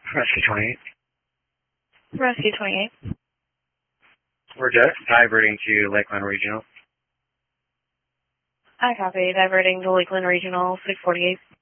Rescue 28. Rescue 28. We're diverting to Lakeland Regional. I copy. Diverting to Lakeland Regional 648.